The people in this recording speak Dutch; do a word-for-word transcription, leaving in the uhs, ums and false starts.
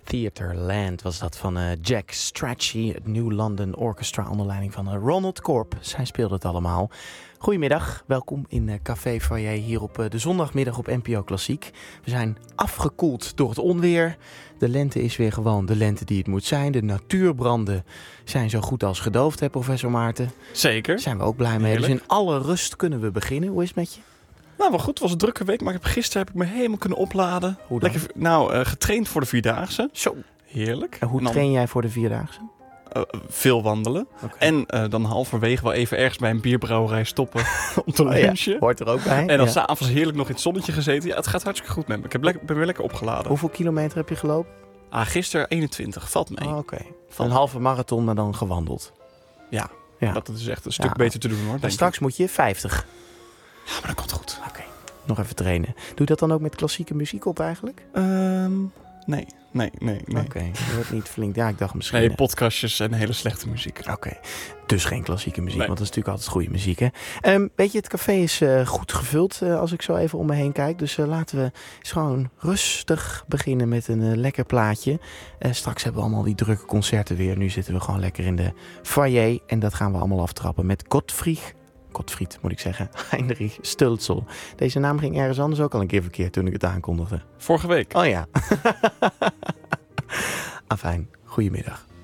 Theaterland was dat van uh, Jack Strachey, het New London Orchestra onder leiding van uh, Ronald Korp. Zij speelde het allemaal. Goedemiddag, welkom in uh, Café Foyer hier op uh, de zondagmiddag op N P O Klassiek. We zijn afgekoeld door het onweer. De lente is weer gewoon de lente die het moet zijn. De natuurbranden zijn zo goed als gedoofd, hè professor Maarten? Zeker. Daar zijn we ook blij mee. Heerlijk. Dus in alle rust kunnen we beginnen. Hoe is het met je? Nou, wel goed. Het was een drukke week, maar ik heb, gisteren heb ik me helemaal kunnen opladen. Hoe dan? Lekker, nou, uh, getraind voor de Vierdaagse. Zo. Heerlijk. En hoe en dan, train jij voor de Vierdaagse? Uh, veel wandelen. Okay. En uh, dan halverwege wel even ergens bij een bierbrouwerij stoppen om te Oh lunchen. ja, hoort er ook bij. En dan ja. s'avonds heerlijk nog in het zonnetje gezeten. Ja, het gaat hartstikke goed met me. Ik heb lekker, ben weer lekker opgeladen. Hoeveel kilometer heb je gelopen? Ah, gisteren eenentwintig. Valt mee. Oh, Oké. Okay. Een halve marathon, maar dan gewandeld. Ja, ja. dat is echt een stuk ja. beter te doen hoor. En straks ik. moet je vijftig. Ja, maar dat komt goed. Oké. Okay. Nog even trainen. Doe je dat dan ook met klassieke muziek op eigenlijk? Um, nee, nee, nee. nee. Oké, okay. Je wordt niet flink. Ja, ik dacht misschien... Nee, podcastjes en hele slechte muziek. Oké, okay. Dus geen klassieke muziek, nee. want dat is natuurlijk altijd goede muziek, hè? Um, weet je, het café is uh, goed gevuld uh, als ik zo even om me heen kijk. Dus uh, laten we eens gewoon rustig beginnen met een uh, lekker plaatje. Uh, straks hebben we allemaal die drukke concerten weer. Nu zitten we gewoon lekker in de foyer en dat gaan we allemaal aftrappen met Gottfried... Gottfried, moet ik zeggen. Heinrich Stölzel. Deze naam ging ergens anders ook al een keer verkeerd toen ik het aankondigde. Vorige week. Oh ja. Afijn, goedemiddag.